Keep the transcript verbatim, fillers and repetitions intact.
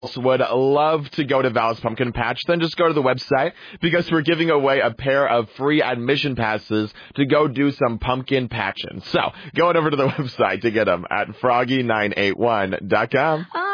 would love to go to Val's Pumpkin Patch, then just go to the website because we're giving away a pair of free admission passes to go do some pumpkin patching. So, going over to the website to get them at froggy nine eight one dot com.